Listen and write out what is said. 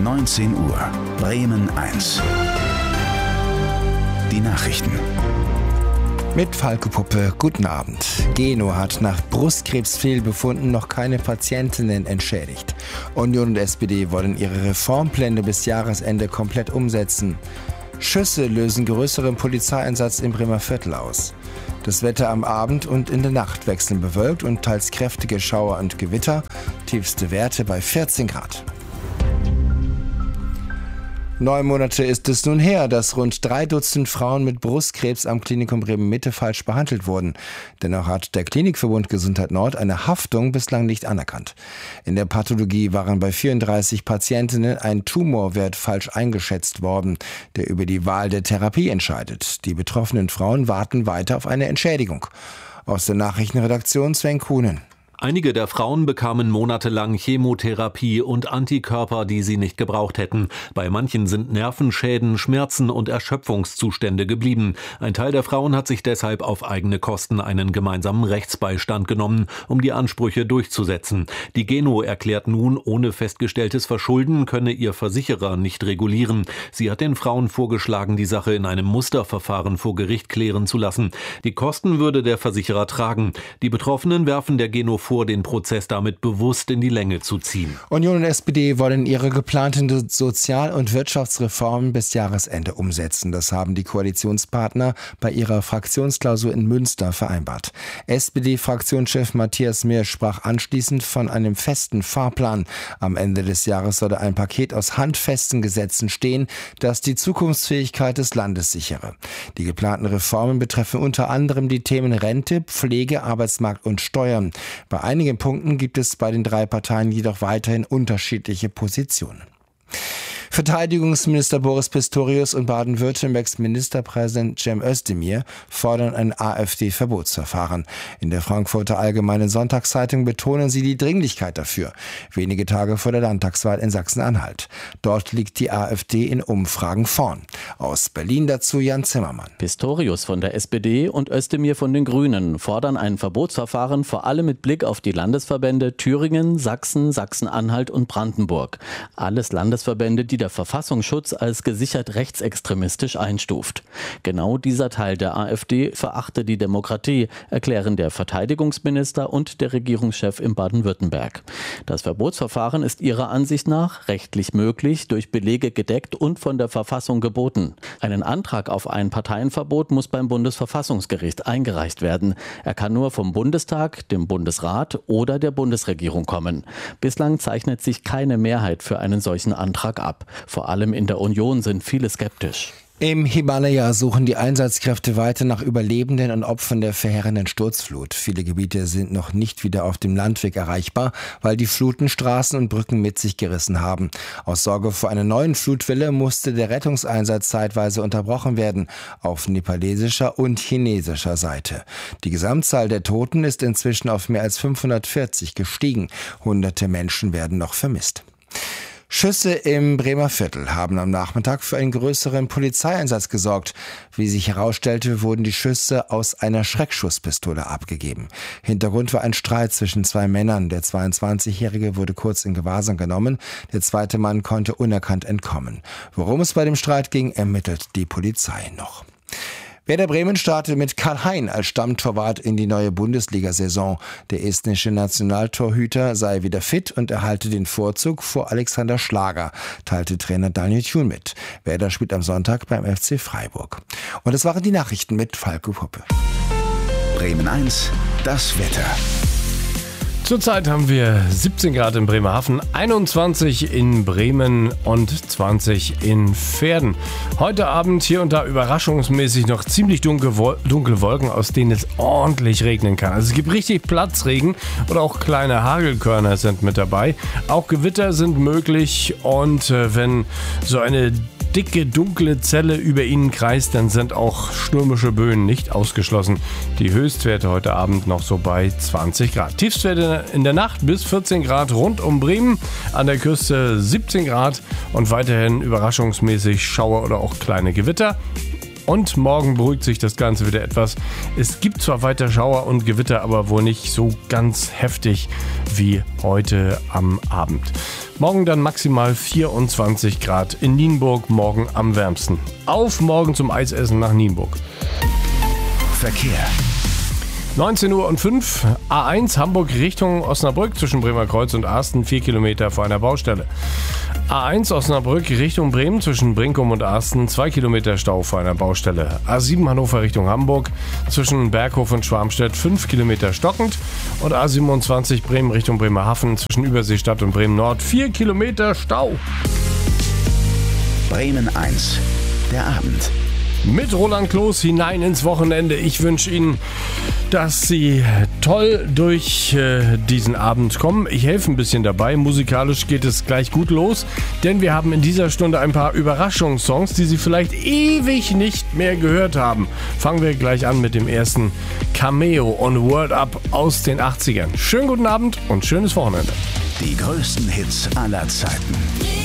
19 Uhr. Bremen 1. Die Nachrichten. Mit Falco Puppe, guten Abend. Geno hat nach Brustkrebsfehlbefunden noch keine Patientinnen entschädigt. Union und SPD wollen ihre Reformpläne bis Jahresende komplett umsetzen. Schüsse lösen größeren Polizeieinsatz im Bremer Viertel aus. Das Wetter am Abend und in der Nacht wechseln bewölkt und teils kräftige Schauer und Gewitter. Tiefste Werte bei 14 Grad. 9 Monate ist es nun her, dass rund 3 Dutzend Frauen mit Brustkrebs am Klinikum Bremen-Mitte falsch behandelt wurden. Dennoch hat der Klinikverbund Gesundheit Nord eine Haftung bislang nicht anerkannt. In der Pathologie waren bei 34 Patientinnen ein Tumorwert falsch eingeschätzt worden, der über die Wahl der Therapie entscheidet. Die betroffenen Frauen warten weiter auf eine Entschädigung. Aus der Nachrichtenredaktion Sven Kuhnen. Einige der Frauen bekamen monatelang Chemotherapie und Antikörper, die sie nicht gebraucht hätten. Bei manchen sind Nervenschäden, Schmerzen und Erschöpfungszustände geblieben. Ein Teil der Frauen hat sich deshalb auf eigene Kosten einen gemeinsamen Rechtsbeistand genommen, um die Ansprüche durchzusetzen. Die Geno erklärt nun, ohne festgestelltes Verschulden könne ihr Versicherer nicht regulieren. Sie hat den Frauen vorgeschlagen, die Sache in einem Musterverfahren vor Gericht klären zu lassen. Die Kosten würde der Versicherer tragen. Die Betroffenen werfen der Geno vor, den Prozess damit bewusst in die Länge zu ziehen. Union und SPD wollen ihre geplanten Sozial- und Wirtschaftsreformen bis Jahresende umsetzen. Das haben die Koalitionspartner bei ihrer Fraktionsklausur in Münster vereinbart. SPD-Fraktionschef Matthias Mehr sprach anschließend von einem festen Fahrplan. Am Ende des Jahres solle ein Paket aus handfesten Gesetzen stehen, das die Zukunftsfähigkeit des Landes sichere. Die geplanten Reformen betreffen unter anderem die Themen Rente, Pflege, Arbeitsmarkt und Steuern. Bei einigen Punkten gibt es bei den 3 Parteien jedoch weiterhin unterschiedliche Positionen. Verteidigungsminister Boris Pistorius und Baden-Württembergs Ministerpräsident Cem Özdemir fordern ein AfD-Verbotsverfahren. In der Frankfurter Allgemeinen Sonntagszeitung betonen sie die Dringlichkeit dafür. Wenige Tage vor der Landtagswahl in Sachsen-Anhalt. Dort liegt die AfD in Umfragen vorn. Aus Berlin dazu Jan Zimmermann. Pistorius von der SPD und Özdemir von den Grünen fordern ein Verbotsverfahren, vor allem mit Blick auf die Landesverbände Thüringen, Sachsen, Sachsen-Anhalt und Brandenburg. Alles Landesverbände, die der Verfassungsschutz als gesichert rechtsextremistisch einstuft. Genau dieser Teil der AfD verachte die Demokratie, erklären der Verteidigungsminister und der Regierungschef in Baden-Württemberg. Das Verbotsverfahren ist ihrer Ansicht nach rechtlich möglich, durch Belege gedeckt und von der Verfassung geboten. Einen Antrag auf ein Parteienverbot muss beim Bundesverfassungsgericht eingereicht werden. Er kann nur vom Bundestag, dem Bundesrat oder der Bundesregierung kommen. Bislang zeichnet sich keine Mehrheit für einen solchen Antrag ab. Vor allem in der Union sind viele skeptisch. Im Himalaya suchen die Einsatzkräfte weiter nach Überlebenden und Opfern der verheerenden Sturzflut. Viele Gebiete sind noch nicht wieder auf dem Landweg erreichbar, weil die Fluten Straßen und Brücken mit sich gerissen haben. Aus Sorge vor einer neuen Flutwelle musste der Rettungseinsatz zeitweise unterbrochen werden, auf nepalesischer und chinesischer Seite. Die Gesamtzahl der Toten ist inzwischen auf mehr als 540 gestiegen. Hunderte Menschen werden noch vermisst. Schüsse im Bremer Viertel haben am Nachmittag für einen größeren Polizeieinsatz gesorgt. Wie sich herausstellte, wurden die Schüsse aus einer Schreckschusspistole abgegeben. Hintergrund war ein Streit zwischen 2 Männern. Der 22-Jährige wurde kurz in Gewahrsam genommen. Der zweite Mann konnte unerkannt entkommen. Worum es bei dem Streit ging, ermittelt die Polizei noch. Werder Bremen startet mit Karl Hein als Stammtorwart in die neue Bundesliga-Saison. Der estnische Nationaltorhüter sei wieder fit und erhalte den Vorzug vor Alexander Schlager, teilte Trainer Daniel Thun mit. Werder spielt am Sonntag beim FC Freiburg. Und das waren die Nachrichten mit Falco Puppe. Bremen 1, das Wetter. Zurzeit haben wir 17 Grad in Bremerhaven, 21 in Bremen und 20 in Verden. Heute Abend hier und da überraschungsmäßig noch ziemlich dunkle Wolken, aus denen es ordentlich regnen kann. Also es gibt richtig Platzregen oder auch kleine Hagelkörner sind mit dabei. Auch Gewitter sind möglich und wenn so eine dicke, dunkle Zelle über ihnen kreist, dann sind auch stürmische Böen nicht ausgeschlossen. Die Höchstwerte heute Abend noch so bei 20 Grad. Tiefstwerte in der Nacht bis 14 Grad rund um Bremen, an der Küste 17 Grad und weiterhin überraschungsmäßig Schauer oder auch kleine Gewitter. Und morgen beruhigt sich das Ganze wieder etwas. Es gibt zwar weiter Schauer und Gewitter, aber wohl nicht so ganz heftig wie heute am Abend. Morgen dann maximal 24 Grad in Nienburg, morgen am wärmsten. Auf morgen zum Eisessen nach Nienburg. Verkehr. 19:05 Uhr, A1 Hamburg Richtung Osnabrück zwischen Bremer Kreuz und Arsten, 4 Kilometer vor einer Baustelle. A1 Osnabrück Richtung Bremen zwischen Brinkum und Arsten, 2 Kilometer Stau vor einer Baustelle. A7 Hannover Richtung Hamburg zwischen Berghof und Schwarmstedt, 5 Kilometer stockend. Und A27 Bremen Richtung Bremerhaven zwischen Überseestadt und Bremen Nord, 4 Kilometer Stau. Bremen 1, der Abend. Mit Roland Kloß hinein ins Wochenende. Ich wünsche Ihnen, dass Sie toll durch diesen Abend kommen. Ich helfe ein bisschen dabei. Musikalisch geht es gleich gut los, denn wir haben in dieser Stunde ein paar Überraschungssongs, die Sie vielleicht ewig nicht mehr gehört haben. Fangen wir gleich an mit dem ersten Cameo und Word Up aus den 80ern. Schönen guten Abend und schönes Wochenende. Die größten Hits aller Zeiten.